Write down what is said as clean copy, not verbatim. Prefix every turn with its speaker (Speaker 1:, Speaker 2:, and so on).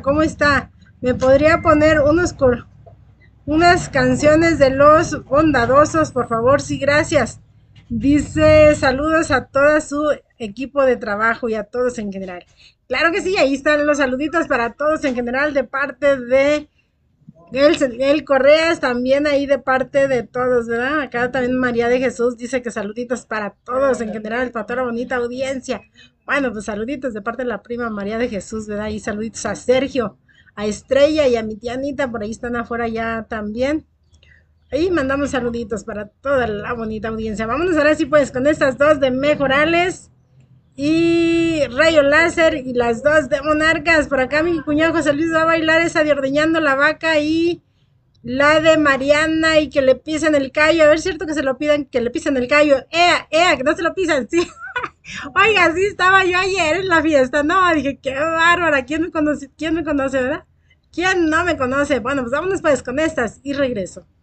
Speaker 1: ¿cómo está? ¿Me podría poner unas canciones de Los Bondadosos, por favor? Sí, gracias. Dice, saludos a todo su equipo de trabajo y a todos en general. Claro que sí, ahí están los saluditos para todos en general de parte de el Correas, también ahí de parte de todos, ¿verdad? Acá también María de Jesús dice que saluditos para todos en general, para toda la bonita audiencia. Bueno, pues saluditos de parte de la prima María de Jesús, ¿verdad? Y saluditos a Sergio, a Estrella y a mi tía Anita, por ahí están afuera ya también. Ahí mandamos saluditos para toda la bonita audiencia. Vámonos ahora sí pues con estas dos de Mejorales y Rayo Láser y las dos de Monarcas. Por acá mi cuñado José Luis va a bailar esa de Ordeñando la Vaca y la de Mariana y que le pisen el callo. A ver, cierto que se lo pidan, que le pisen el callo. Que no se lo pisan, sí. Oiga, así estaba yo ayer en la fiesta. No, dije, qué bárbara. ¿Quién me conoce, verdad? ¿Quién no me conoce? Bueno, pues vámonos pues con estas y regreso.